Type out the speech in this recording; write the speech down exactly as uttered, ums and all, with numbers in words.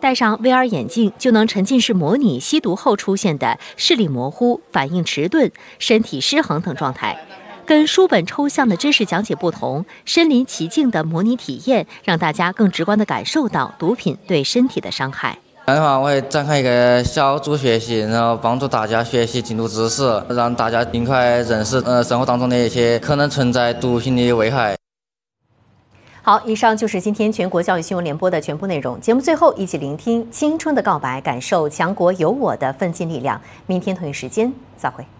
戴上 V R 眼镜就能沉浸式模拟吸毒后出现的视力模糊、反应迟钝、身体失衡等状态。跟书本抽象的知识讲解不同，身临其境的模拟体验让大家更直观地感受到毒品对身体的伤害。 这样的话，我会展开一个小组学习，然后帮助大家学习禁毒知识，让大家尽快认识呃生活当中的一些可能存在毒品的危害。 好，以上就是今天全国教育新闻联播的全部内容。节目最后，一起聆听青春的告白，感受强国有我的奋进力量。明天同一时间再会。